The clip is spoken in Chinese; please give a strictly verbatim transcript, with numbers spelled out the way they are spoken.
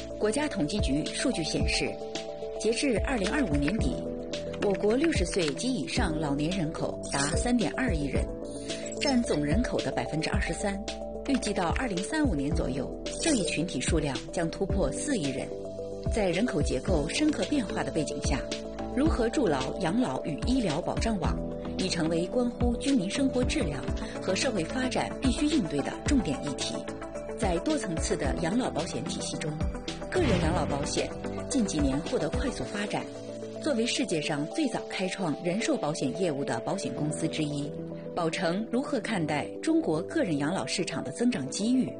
国家统计局数据显示，截至二零二五年底，我国六十岁及以上老年人口达三点二亿人，占总人口的百分之二十三。预计到二零三五年左右，这一群体数量将突破四亿人。在人口结构深刻变化的背景下，如何筑牢养老与医疗保障网，已成为关乎居民生活质量和社会发展必须应对的重点议题。在多层次的养老保险体系中，个人养老保险近几年获得快速发展。作为世界上最早开创人寿保险业务的保险公司之一，宝诚如何看待中国个人养老市场的增长机遇？